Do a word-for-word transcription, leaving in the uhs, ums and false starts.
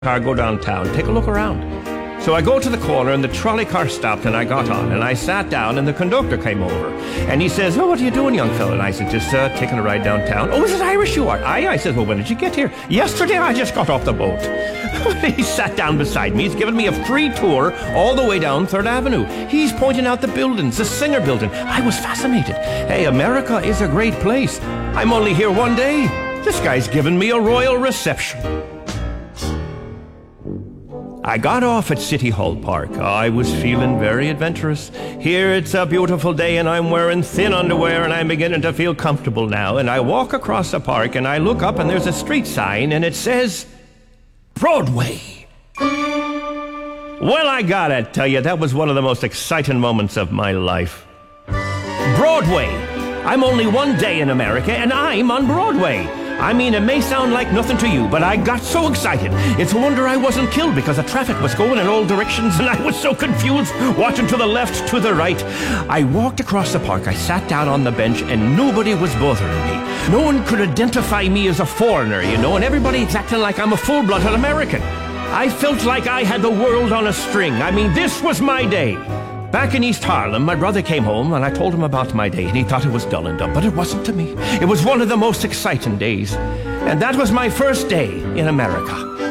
car, go downtown, take a look around. So I go to the corner and the trolley car stopped and I got on and I sat down and the conductor came over and he says, "Oh, what are you doing, young fella?" And I said, "Just uh, taking a ride downtown." "Oh, is it Irish you are?" "Aye." I said, "Well, when did you get here?" "Yesterday, I just got off the boat." He sat down beside me. He's given me a free tour all the way down Third Avenue. He's pointing out the buildings, the Singer Building. I was fascinated. Hey, America is a great place. I'm only here one day. This guy's given me a royal reception. I got off at City Hall Park. I was feeling very adventurous. Here it's a beautiful day and I'm wearing thin underwear and I'm beginning to feel comfortable now. And I walk across the park and I look up and there's a street sign and it says, Broadway. Well, I gotta tell you, that was one of the most exciting moments of my life. Broadway. I'm only one day in America and I'm on Broadway. I mean, it may sound like nothing to you, but I got so excited. It's a wonder I wasn't killed because the traffic was going in all directions and I was so confused, watching to the left, to the right. I walked across the park, I sat down on the bench, and nobody was bothering me. No one could identify me as a foreigner, you know, and everybody's acting like I'm a full-blooded American. I felt like I had the world on a string. I mean, this was my day. Back in East Harlem, my brother came home and I told him about my day and he thought it was dull and dumb, but it wasn't to me. It was one of the most exciting days. And that was my first day in America.